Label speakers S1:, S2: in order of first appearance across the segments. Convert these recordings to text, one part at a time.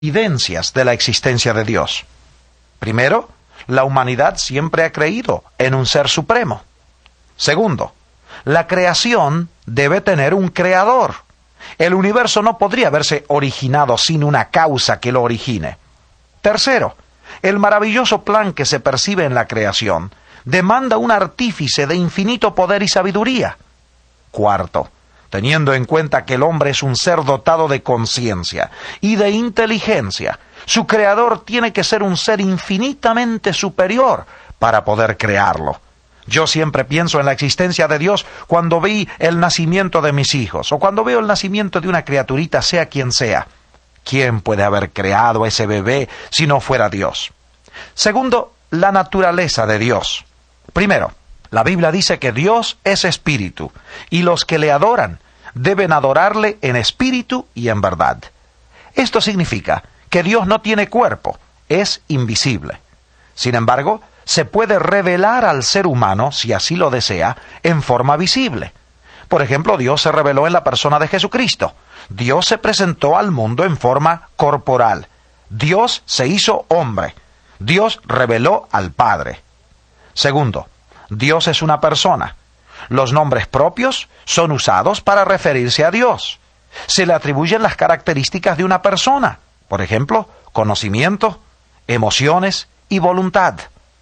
S1: evidencias de la existencia de Dios. Primero, la humanidad siempre ha creído en un ser supremo. Segundo, la creación debe tener un creador. El universo no podría haberse originado sin una causa que lo origine. Tercero, el maravilloso plan que se percibe en la creación demanda un artífice de infinito poder y sabiduría. Cuarto, teniendo en cuenta que el hombre es un ser dotado de conciencia y de inteligencia, su creador tiene que ser un ser infinitamente superior para poder crearlo. Yo siempre pienso en la existencia de Dios cuando vi el nacimiento de mis hijos, o cuando veo el nacimiento de una criaturita, sea quien sea. ¿Quién puede haber creado a ese bebé si no fuera Dios? Segundo, la naturaleza de Dios. Primero, la Biblia dice que Dios es espíritu, y los que le adoran deben adorarle en espíritu y en verdad. Esto significa que Dios no tiene cuerpo, es invisible. Sin embargo, se puede revelar al ser humano, si así lo desea, en forma visible. Por ejemplo, Dios se reveló en la persona de Jesucristo. Dios se presentó al mundo en forma corporal. Dios se hizo hombre. Dios reveló al Padre. Segundo, Dios es una persona. Los nombres propios son usados para referirse a Dios. Se le atribuyen las características de una persona. Por ejemplo, conocimiento, emociones y voluntad.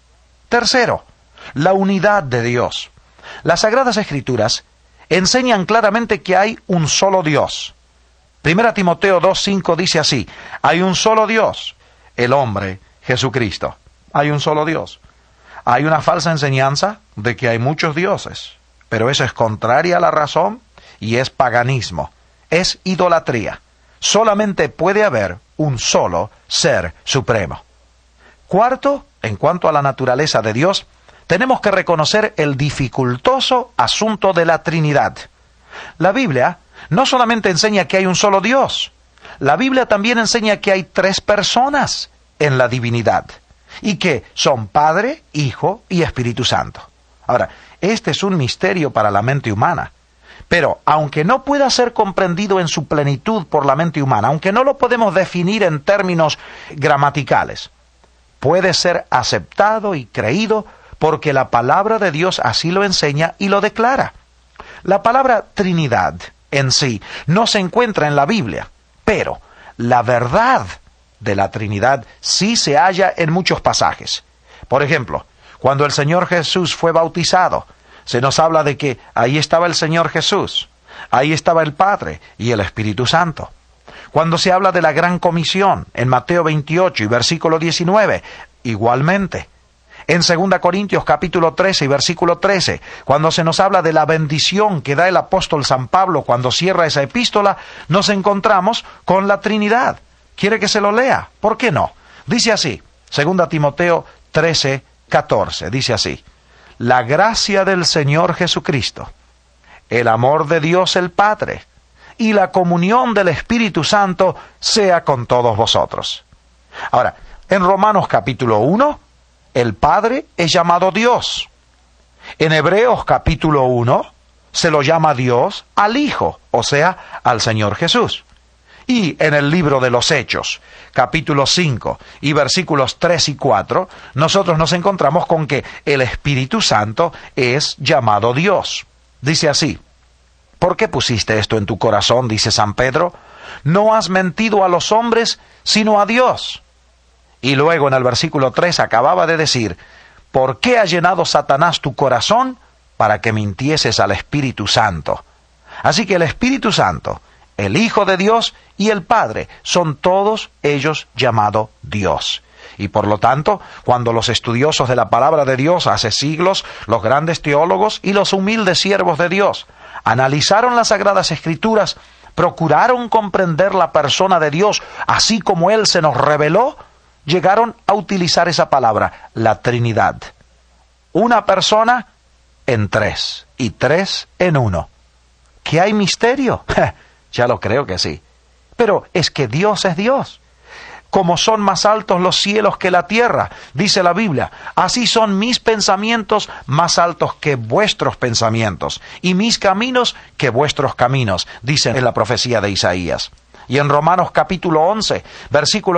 S1: Tercero, la unidad de Dios. Las Sagradas Escrituras enseñan claramente que hay un solo Dios. 1 Timoteo 2:5 dice así: hay un solo Dios, el hombre Jesucristo. Hay un solo Dios. Hay una falsa enseñanza de que hay muchos dioses, pero eso es contraria a la razón y es paganismo, es idolatría. Solamente puede haber un solo ser supremo. Cuarto, en cuanto a la naturaleza de Dios, tenemos que reconocer el dificultoso asunto de la Trinidad. La Biblia no solamente enseña que hay un solo Dios, la Biblia también enseña que hay tres personas en la divinidad, y que son Padre, Hijo y Espíritu Santo. Ahora, este es un misterio para la mente humana, pero aunque no pueda ser comprendido en su plenitud por la mente humana, aunque no lo podemos definir en términos gramaticales, puede ser aceptado y creído porque la palabra de Dios así lo enseña y lo declara. La palabra Trinidad en sí no se encuentra en la Biblia, pero la verdad de la Trinidad sí se halla en muchos pasajes. Por ejemplo, cuando el Señor Jesús fue bautizado, se nos habla de que ahí estaba el Señor Jesús, ahí estaba el Padre y el Espíritu Santo. Cuando se habla de la Gran Comisión, en Mateo 28 y versículo 19, igualmente. En 2 Corintios capítulo 13 y versículo 13, cuando se nos habla de la bendición que da el apóstol San Pablo cuando cierra esa epístola, nos encontramos con la Trinidad. ¿Quiere que se lo lea? ¿Por qué no? Dice así, 2 Timoteo 13, 14, dice así: la gracia del Señor Jesucristo, el amor de Dios el Padre, y la comunión del Espíritu Santo sea con todos vosotros. Ahora, en Romanos capítulo 1, el Padre es llamado Dios. En Hebreos capítulo 1, se lo llama Dios al Hijo, o sea, al Señor Jesús. Y en el libro de los Hechos, capítulo 5 y versículos 3 y 4, nosotros nos encontramos con que el Espíritu Santo es llamado Dios. Dice así: ¿por qué pusiste esto en tu corazón? Dice San Pedro. No has mentido a los hombres, sino a Dios. Y luego en el versículo 3 acababa de decir: ¿por qué ha llenado Satanás tu corazón? Para que mintieses al Espíritu Santo. Así que el Espíritu Santo, el Hijo de Dios y el Padre son todos ellos llamados Dios. Y por lo tanto, cuando los estudiosos de la palabra de Dios hace siglos, los grandes teólogos y los humildes siervos de Dios analizaron las Sagradas Escrituras, procuraron comprender la persona de Dios así como Él se nos reveló, llegaron a utilizar esa palabra, la Trinidad. Una persona en tres y tres en uno. ¿Qué hay misterio? Ya lo creo que sí. Pero es que Dios es Dios. Como son más altos los cielos que la tierra, dice la Biblia, así son mis pensamientos más altos que vuestros pensamientos, y mis caminos que vuestros caminos, dice en la profecía de Isaías. Y en Romanos capítulo 11, versículo